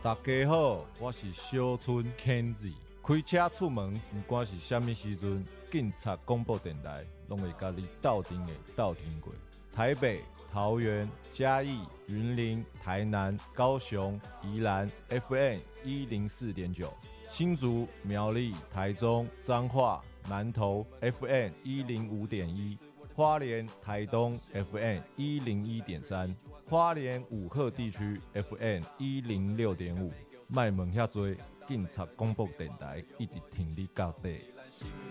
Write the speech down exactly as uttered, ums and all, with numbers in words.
大家好，我是小春 Kenzy。开车出门，不管是什么时阵，警察广播电台拢会甲你斗阵的斗阵过。台北、桃园、嘉义、云林、台南、高雄、宜兰 F M 一零四点九，新竹、苗栗、台中、彰化、南投 F M 一零五点一。花莲、台东 F M 一零一点三，花莲武鹤地区 F M 一零六点五，卖问遐多，警察广播电台一直听你到底。